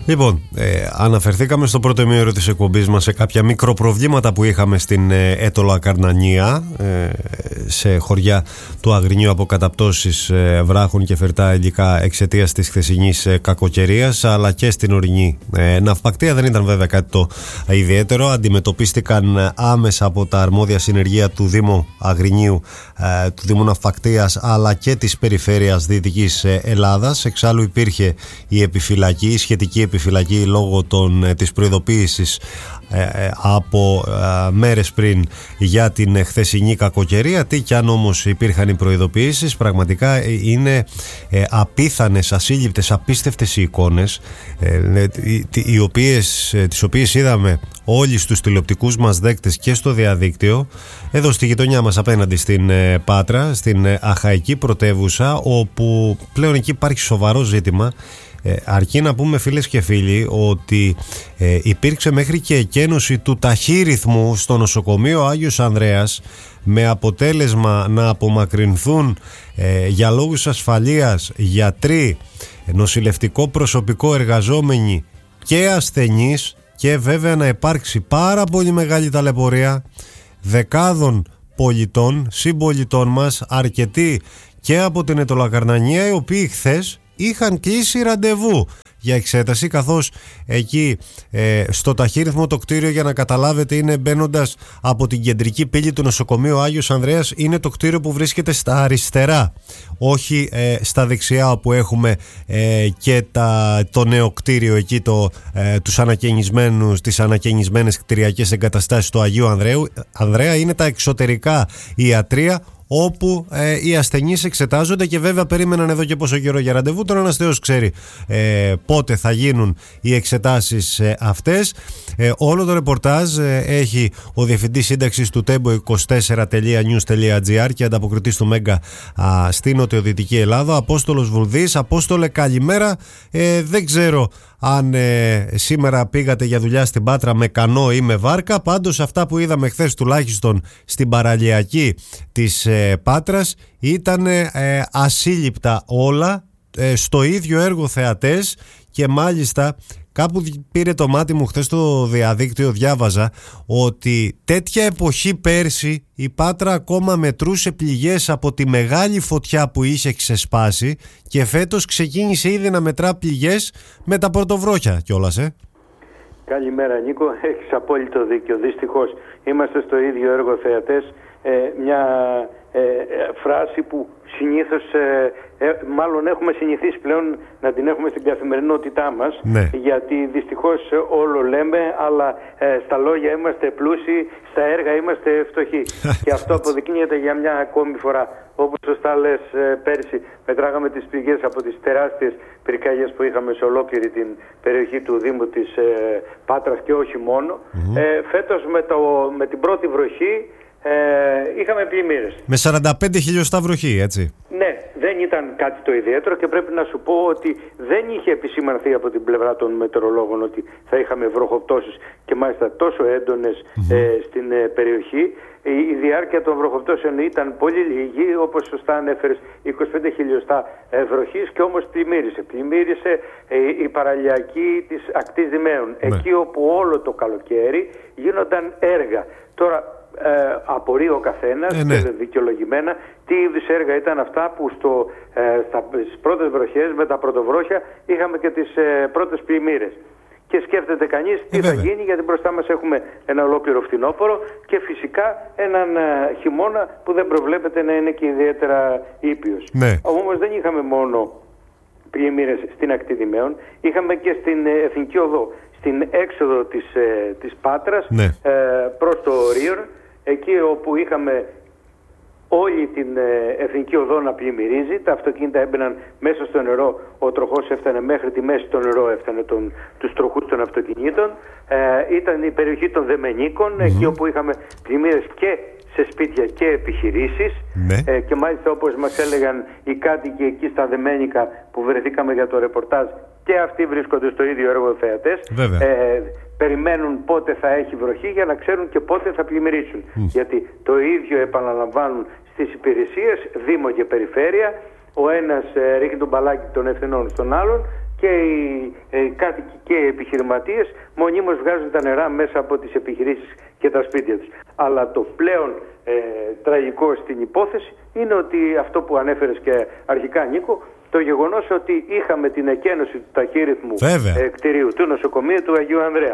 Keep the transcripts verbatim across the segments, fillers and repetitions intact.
Λοιπόν, ε, αναφερθήκαμε στο πρώτο ημίωρο της εκπομπής μας σε κάποια μικροπροβλήματα που είχαμε στην ε, Αίτωλο-Ακαρνανία, ε, σε χωριά του Αγρινίου από καταπτώσεις ε, βράχων και φερτά υλικά εξαιτίας της χθεσινής ε, κακοκαιρίας, αλλά και στην ορεινή ε, ναυπακτία. Δεν ήταν βέβαια κάτι το ιδιαίτερο. Αντιμετωπίστηκαν άμεσα από τα αρμόδια συνεργεία του Δήμου Αγρινίου, ε, του Δήμου Ναυπακτίας, αλλά και της περιφέρειας Δυτικής Ελλάδας. Εξάλλου υπήρχε η επιφυλακή, η σχετική επιφυλακή λόγω των, της προειδοποίησης ε, από ε, μέρες πριν για την χθεσινή κακοκαιρία. Τι κι αν όμως υπήρχαν οι προειδοποιήσεις, πραγματικά είναι ε, απίθανες, ασύλληπτες, απίστευτες οι εικόνες ε, οι οποίες, ε, τις οποίες είδαμε όλοι στους τηλεοπτικούς μας δέκτες και στο διαδίκτυο εδώ στη γειτονιά μας απέναντι στην ε, Πάτρα, στην ε, Αχαϊκή πρωτεύουσα, όπου πλέον εκεί υπάρχει σοβαρό ζήτημα. Ε, αρκεί να πούμε, φίλες και φίλοι, ότι ε, υπήρξε μέχρι και εκένωση του ταχύρυθμου στο νοσοκομείο Άγιος Ανδρέας, με αποτέλεσμα να απομακρυνθούν ε, για λόγους ασφαλείας γιατροί, νοσηλευτικό προσωπικό, εργαζόμενοι και ασθενείς, και βέβαια να υπάρξει πάρα πολύ μεγάλη ταλαιπωρία δεκάδων πολιτών, συμπολιτών μας, αρκετοί και από την Αίτωλο-Ακαρνανία, οι οποίοι χθες είχαν κλείσει ραντεβού για εξέταση, καθώς εκεί ε, στο ταχύρυθμο το κτίριο, για να καταλάβετε, είναι μπαίνοντας από την κεντρική πύλη του νοσοκομείου Άγιος Ανδρέας, είναι το κτίριο που βρίσκεται στα αριστερά, όχι ε, στα δεξιά, όπου έχουμε ε, και τα, το νέο κτίριο εκεί, το, ε, τους ανακαινισμένους, τις ανακαινισμένες κτηριακές εγκαταστάσεις του Αγίου Ανδρέου. Ανδρέα είναι τα εξωτερικά ιατρεία, όπου ε, οι ασθενείς εξετάζονται, και βέβαια περίμεναν εδώ και πόσο καιρό για ραντεβού. Τώρα ένας Θεός ξέρει ε, πότε θα γίνουν οι εξετάσεις ε, αυτές. Ε, όλο το ρεπορτάζ ε, έχει ο διευθυντής σύνταξης του τέμπο είκοσι τέσσερα τελεία νιους τελεία τζι άρ και ανταποκριτής του Μέγκα στη νοτιοδυτική Ελλάδα, Απόστολος Βουλδής. Απόστολε, καλημέρα. Ε, δεν ξέρω αν ε, σήμερα πήγατε για δουλειά στην Πάτρα με κανό ή με βάρκα. Πάντως αυτά που είδαμε χθες, τουλάχιστον στην παραλιακή της ε, Πάτρας, ήταν ε, ασύλληπτα όλα, ε, στο ίδιο έργο θεατές. Και μάλιστα κάπου πήρε το μάτι μου χθες στο διαδίκτυο, διάβαζα ότι τέτοια εποχή πέρσι η Πάτρα ακόμα μετρούσε πληγές από τη μεγάλη φωτιά που είχε ξεσπάσει, και φέτος ξεκίνησε ήδη να μετρά πληγές με τα πρωτοβρόχια κιόλας. ε. Καλημέρα, Νίκο, έχεις απόλυτο δίκιο. Δυστυχώς είμαστε στο ίδιο έργο θεατές, ε, μια ε, ε, φράση που συνήθως, ε, ε, μάλλον έχουμε συνηθίσει πλέον να την έχουμε στην καθημερινότητά μας, ναι. Γιατί δυστυχώς όλο λέμε, αλλά ε, στα λόγια είμαστε πλούσιοι, στα έργα είμαστε φτωχοί. Και αυτό αποδεικνύεται για μια ακόμη φορά. Όπως σωστά λες, ε, πέρσι μετράγαμε τις πληγές από τις τεράστιες πυρκαγιές που είχαμε σε ολόκληρη την περιοχή του Δήμου της ε, Πάτρας, και όχι μόνο. Mm-hmm. Ε, φέτος με, το, με την πρώτη βροχή Ε, είχαμε πλημμύρες. Με σαράντα πέντε χιλιοστά βροχή, έτσι. Ναι, δεν ήταν κάτι το ιδιαίτερο, και πρέπει να σου πω ότι δεν είχε επισημανθεί από την πλευρά των μετεωρολόγων ότι θα είχαμε βροχοπτώσεις, και μάλιστα τόσο έντονες mm-hmm. ε, στην ε, περιοχή. Η, η διάρκεια των βροχοπτώσεων ήταν πολύ λίγη, όπως σωστά ανέφερες, είκοσι πέντε χιλιοστά ε, βροχής, και όμως πλημμύρισε. Πλημμύρισε ε, η παραλιακή της ακτής Δημαίων, mm-hmm. εκεί όπου όλο το καλοκαίρι γίνονταν έργα. Τώρα Ε, απορεί ο καθένας, ε, ναι. και δικαιολογημένα, τι είδους έργα ήταν αυτά που στο, ε, στα, στις πρώτες βροχές με τα πρωτοβρόχια είχαμε και τις ε, πρώτες πλημμύρες. Και σκέφτεται κανείς τι ε, θα βέβαια. γίνει, γιατί μπροστά μας έχουμε ένα ολόκληρο φθινόπωρο και φυσικά έναν ε, χειμώνα που δεν προβλέπεται να είναι και ιδιαίτερα ήπιος. Ναι. Όμως δεν είχαμε μόνο πλημμύρες στην ακτή Δημαίων, είχαμε και στην ε, Εθνική Οδό, στην έξοδο της, ε, της Πάτρας, ναι. ε, προς το Ρίον, εκεί όπου είχαμε όλη την ε, Εθνική Οδό να πλημμυρίζει, τα αυτοκίνητα έμπαιναν μέσα στο νερό, ο τροχός έφτανε μέχρι τη μέση στο νερό, έφτανε τον, τους τροχούς των αυτοκινήτων. Ε, ήταν η περιοχή των Δεμενίκων, mm-hmm. εκεί όπου είχαμε πλημμύρες και σε σπίτια και επιχειρήσεις, ναι. ε, και μάλιστα όπως μας έλεγαν οι κάτοικοι εκεί στα Δεμένικα που βρεθήκαμε για το ρεπορτάζ, και αυτοί βρίσκονται στο ίδιο έργο θεατές, ε, περιμένουν πότε θα έχει βροχή για να ξέρουν και πότε θα πλημμυρίσουν. Mm. Γιατί το ίδιο επαναλαμβάνουν στις υπηρεσίες, Δήμο και Περιφέρεια, ο ένας ε, ρίχνει τον μπαλάκι των ευθυνών στον άλλον, και οι ε, κάτοικοι και οι επιχειρηματίες μονίμως βγάζουν τα νερά μέσα από τις επιχειρήσεις και τα σπίτια τους. Αλλά το πλέον ε, τραγικό στην υπόθεση είναι ότι αυτό που ανέφερες και αρχικά, Νίκο, το γεγονός ότι είχαμε την εκένωση του ταχύρυθμου ε, κτηρίου του νοσοκομείου του Αγίου Ανδρέα.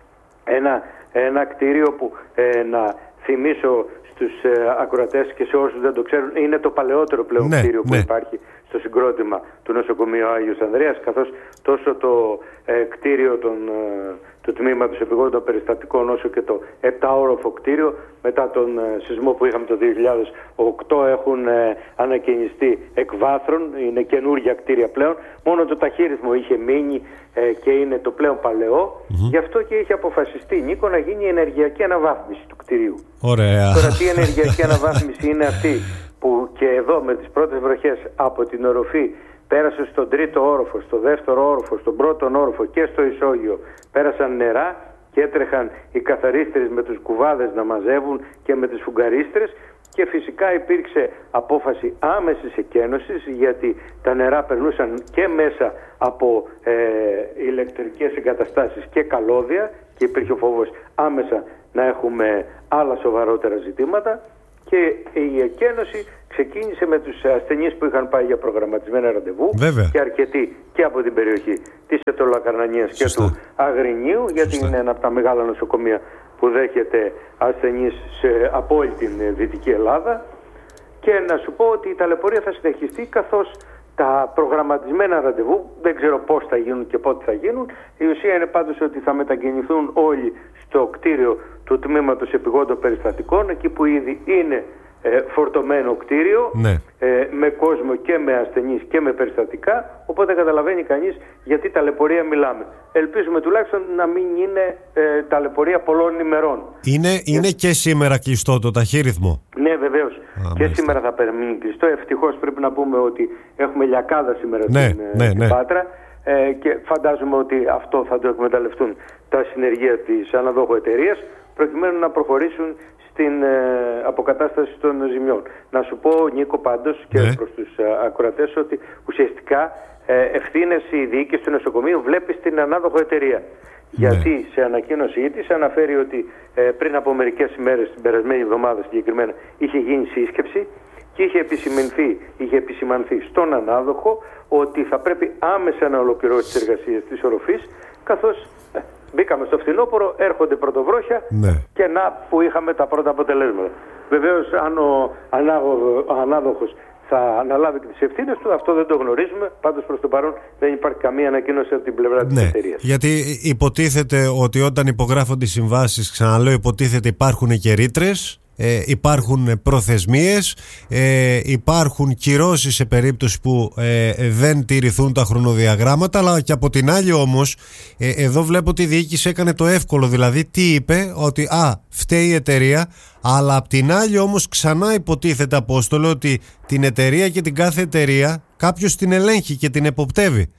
Ένα, ένα κτίριο που ε, να θυμίσω στους ε, ακροατές και σε όσους δεν το ξέρουν, είναι το παλαιότερο πλέον ναι, κτίριο που ναι. υπάρχει στο συγκρότημα του νοσοκομείου Άγιος Ανδρέας, καθώς τόσο το ε, κτίριο των, ε, του τμήματος επιγόντων περιστατικών όσο και το επτάωροφο κτίριο μετά τον ε, σεισμό που είχαμε το δύο χιλιάδες οκτώ έχουν ε, ανακαινιστεί εκ βάθρων, είναι καινούργια κτίρια πλέον. Μόνο το ταχύρυθμο είχε μείνει ε, και είναι το πλέον παλαιό. Mm-hmm. Γι' αυτό και είχε αποφασιστεί, Νίκο, να γίνει η ενεργειακή αναβάθμιση του κτιρίου. Ωραία. Τώρα τι ενεργειακή αναβάθμιση είναι αυτή που και εδώ με τις πρώτες βροχές από την οροφή πέρασε στον τρίτο όροφο, στο δεύτερο όροφο, στον πρώτο όροφο και στο ισόγειο πέρασαν νερά και έτρεχαν οι καθαρίστρες με τους κουβάδες να μαζεύουν και με τις φουγγαρίστρες και φυσικά υπήρξε απόφαση άμεσης εκένωσης γιατί τα νερά περνούσαν και μέσα από ε, ηλεκτρικές εγκαταστάσεις και καλώδια και υπήρχε ο φόβος άμεσα να έχουμε άλλα σοβαρότερα ζητήματα. Και η εκένωση ξεκίνησε με τους ασθενείς που είχαν πάει για προγραμματισμένα ραντεβού. Βέβαια. Και αρκετοί και από την περιοχή της Αιτωλοακαρνανίας και του Αγρινίου, γιατί Σωστά. είναι ένα από τα μεγάλα νοσοκομεία που δέχεται ασθενείς σε, από όλη την Δυτική Ελλάδα. Και να σου πω ότι η ταλαιπωρία θα συνεχιστεί καθώς τα προγραμματισμένα ραντεβού, δεν ξέρω πώς θα γίνουν και πότε θα γίνουν. Η ουσία είναι πάντως ότι θα μετακινηθούν όλοι στο κτίριο του τμήματος επιγόντων περιστατικών, εκεί που ήδη είναι ε, φορτωμένο κτίριο, ναι. ε, με κόσμο και με ασθενείς και με περιστατικά, οπότε καταλαβαίνει κανείς γιατί ταλαιπωρία μιλάμε. Ελπίζουμε τουλάχιστον να μην είναι ε, ταλαιπωρία πολλών ημερών. Είναι, είναι Για... και σήμερα κλειστό το ταχύρυθμο. Ναι, βεβαίως. Α, και μάλιστα. σήμερα θα παραμείνει κλειστό. Ευτυχώς πρέπει να πούμε ότι έχουμε λιακάδα σήμερα ναι, στην, ναι, στην ναι. Πάτρα ε, και φαντάζομαι ότι αυτό θα το εκμεταλλευτούν τα συνεργεία της αναδόχου εταιρείας προκειμένου να προχωρήσουν στην ε, αποκατάσταση των ζημιών. Να σου πω, Νίκο, πάντως και ναι. προς τους ε, ακροατές ότι ουσιαστικά ε, ευθύνες η διοίκηση του νοσοκομείου βλέπει στην ανάδοχο εταιρεία. Ναι. Γιατί σε ανακοίνωσή της αναφέρει ότι ε, πριν από μερικές ημέρες, την περασμένη εβδομάδα συγκεκριμένα, είχε γίνει σύσκεψη και είχε επισημανθεί, είχε επισημανθεί στον ανάδοχο ότι θα πρέπει άμεσα να ολοκληρώσει τις εργασίες της οροφής, καθώς ε, μπήκαμε στο φθινόπωρο, έρχονται πρωτοβρόχια ναι. και να που είχαμε τα πρώτα αποτελέσματα. Βεβαίως, αν ο, ανάδοχο, ο ανάδοχος θα αναλάβει και τις ευθύνες του, αυτό δεν το γνωρίζουμε. Πάντως προς το παρόν δεν υπάρχει καμία ανακοίνωση από την πλευρά της ναι, εταιρείας. Γιατί υποτίθεται ότι όταν υπογράφονται οι συμβάσεις, ξαναλέω, υποτίθεται υπάρχουν και ρήτρες. Ε, υπάρχουν προθεσμίες, ε, υπάρχουν κυρώσεις σε περίπτωση που ε, δεν τηρηθούν τα χρονοδιαγράμματα, αλλά και από την άλλη όμως ε, εδώ βλέπω ότι η διοίκηση έκανε το εύκολο, δηλαδή τι είπε, ότι α, φταίει η εταιρεία, αλλά από την άλλη όμως ξανά υποτίθεται, Απόστολο, ότι την εταιρεία και την κάθε εταιρεία κάποιος την ελέγχει και την εποπτεύει.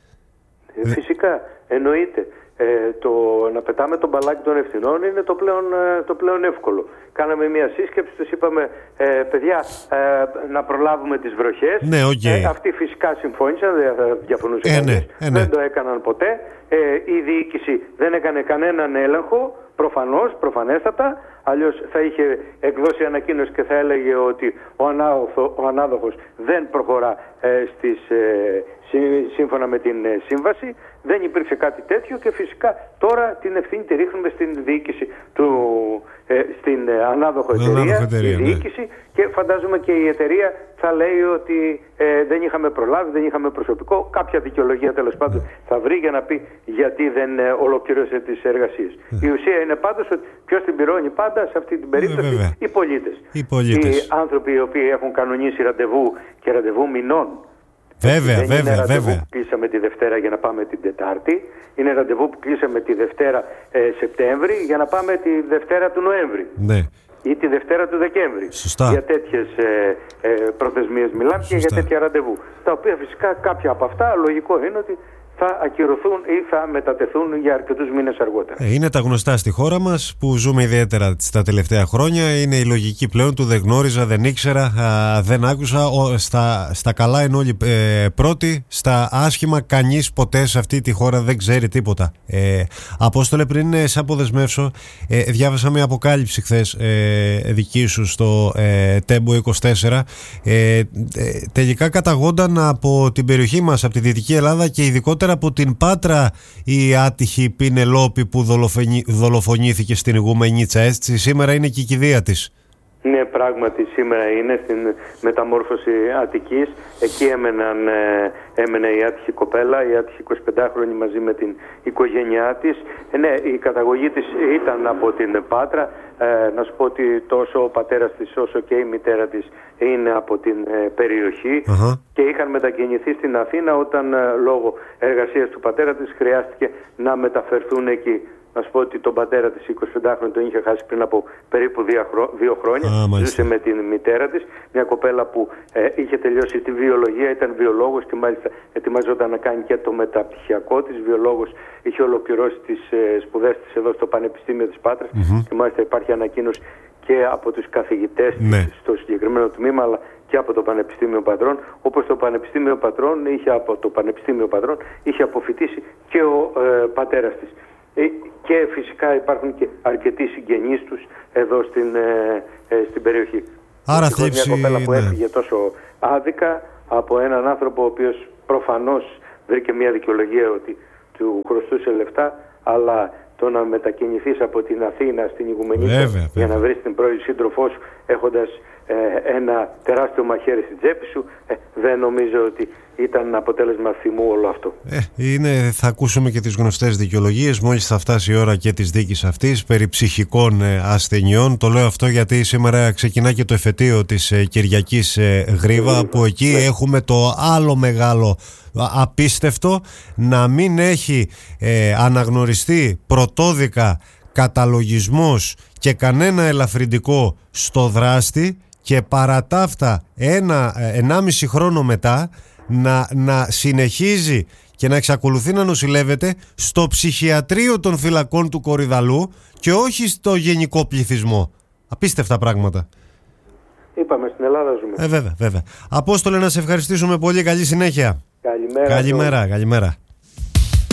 Ε, φυσικά, εννοείται. Ε, το να πετάμε τον μπαλάκι των ευθυνών είναι το πλέον, ε, το πλέον εύκολο. Κάναμε μια σύσκεψη, τους είπαμε ε, παιδιά ε, να προλάβουμε τις βροχές. Ναι, okay. ε, αυτοί φυσικά συμφώνησαν, δεν διαφωνούσε ε, κανείς, ναι, ε, ναι. δεν το έκαναν ποτέ. Ε, η διοίκηση δεν έκανε κανέναν έλεγχο, προφανώς, προφανέστατα, αλλιώς θα είχε εκδώσει ανακοίνωση και θα έλεγε ότι ο, ανάδοχο, ο ανάδοχος δεν προχωρά ε, στις, ε, σύμφωνα με την ε, σύμβαση. Δεν υπήρξε κάτι τέτοιο και φυσικά τώρα την ευθύνη τη ρίχνουμε στην διοίκηση του, ε, στην ε, ανάδοχο εταιρεία, εταιρεία η διοίκηση, ναι. Και φαντάζομαι και η εταιρεία θα λέει ότι ε, δεν είχαμε προλάβει, δεν είχαμε προσωπικό. Κάποια δικαιολογία τέλος πάντων θα βρει για να πει γιατί δεν ε, ολοκλήρωσε τις εργασίες. Mm. Η ουσία είναι πάντως ότι ποιος την πληρώνει πάντα σε αυτή την περίπτωση? Mm, οι πολίτες. Οι πολίτες. Οι άνθρωποι οι οποίοι έχουν κανονίσει ραντεβού και ραντεβού μηνών. Βέβαια, δεν βέβαια, είναι ραντεβού βέβαια. που κλείσαμε τη Δευτέρα για να πάμε την Τετάρτη. Είναι ραντεβού που κλείσαμε τη Δευτέρα ε, Σεπτέμβρη για να πάμε τη Δευτέρα του Νοέμβρη. Ναι. Ή τη Δευτέρα του Δεκέμβρη. Σωστά. Για τέτοιες ε, ε, προθεσμίες μιλάμε και για τέτοια ραντεβού. Τα οποία φυσικά κάποια από αυτά λογικό είναι ότι θα ακυρωθούν ή θα μετατεθούν για αρκετούς μήνες αργότερα. Είναι τα γνωστά στη χώρα μας που ζούμε ιδιαίτερα τα τελευταία χρόνια. Είναι η λογική πλέον του δεν γνώριζα, δεν ήξερα, α, δεν άκουσα. Ο, στα, στα καλά είναι όλοι ε, πρώτοι, στα άσχημα κανείς ποτέ σε αυτή τη χώρα δεν ξέρει τίποτα. Ε, Απόστολε, πριν ε, σε αποδεσμεύσω, ε, διάβασα μια αποκάλυψη χθες ε, δική σου στο ε, Τέμπο είκοσι τέσσερα. Ε, ε, τελικά καταγόνταν από την περιοχή μας, από τη Δυτική Ελλάδα και ειδικότερα από την Πάτρα η άτυχη Πινελόπη που δολοφονη... δολοφονήθηκε στην Ιγουμενίτσα, έτσι. Σήμερα είναι και η κηδεία της. Ναι, πράγματι σήμερα είναι στην μεταμόρφωση Αττικής. Εκεί έμεναν, ε, έμενε η άτυχη κοπέλα, η άτυχη εικοσιπεντάχρονη μαζί με την οικογένειά της. Ε, ναι, η καταγωγή της ήταν από την Πάτρα. Ε, να σου πω ότι τόσο ο πατέρας της όσο και η μητέρα της είναι από την ε, περιοχή uh-huh. και είχαν μετακινηθεί στην Αθήνα όταν ε, λόγω εργασίας του πατέρα της χρειάστηκε να μεταφερθούν εκεί. Να σου πω ότι τον πατέρα της εικοσιπεντάχρονη τον είχε χάσει πριν από περίπου δύο χρόνια. Ah, ζούσε με την μητέρα της, μια κοπέλα που ε, είχε τελειώσει τη βιολογία, ήταν βιολόγος και μάλιστα ετοιμαζόταν να κάνει και το μεταπτυχιακό της. Βιολόγος, είχε ολοκληρώσει τις ε, σπουδές της εδώ στο Πανεπιστήμιο της Πάτρας mm-hmm. και μάλιστα υπάρχει ανακοίνωση και από τους καθηγητές ναι. της στο συγκεκριμένο τμήμα, αλλά και από το Πανεπιστήμιο Πατρών, όπως το Πανεπιστήμιο Πατρών είχε, από το Πανεπιστήμιο Πατρών είχε αποφοιτήσει και ο ε, πατέρας της. Και φυσικά υπάρχουν και αρκετοί συγγενείς τους εδώ στην, ε, ε, στην περιοχή. Άρα θλίψη, μια κοπέλα που ναι. έφυγε τόσο άδικα από έναν άνθρωπο ο οποίος προφανώς βρήκε μια δικαιολογία ότι του χρωστούσε λεφτά, αλλά το να μετακινηθείς από την Αθήνα στην Ιγουμενίτσα για βέβαια. να βρεις την πρώην σύντροφό σου έχοντας ε, ένα τεράστιο μαχαίρι στην τσέπη σου, ε, δεν νομίζω ότι ήταν αποτέλεσμα θυμού όλο αυτό. Ε, είναι, θα ακούσουμε και τις γνωστές δικαιολογίες μόλις θα φτάσει η ώρα και της δίκης αυτής περί ψυχικών ε, ασθενειών. Το λέω αυτό γιατί σήμερα ξεκινά και το εφετείο της ε, Κυριακής ε, Γρίβα, που εκεί ναι. έχουμε το άλλο μεγάλο απίστευτο, να μην έχει ε, αναγνωριστεί πρωτόδικα καταλογισμός και κανένα ελαφρυντικό στο δράστη, και παρά τα αυτά ένα, ενάμιση χρόνο μετά να, να συνεχίζει και να εξακολουθεί να νοσηλεύεται στο ψυχιατρίο των φυλακών του Κορυδαλού και όχι στο γενικό πληθυσμό. Απίστευτα πράγματα. Είπαμε, στην Ελλάδα ζούμε. Ε, βέβαια, βέβαια. Απόστολε, να σε ευχαριστήσουμε πολύ. Καλή συνέχεια. Καλημέρα. Καλημέρα, καλημέρα.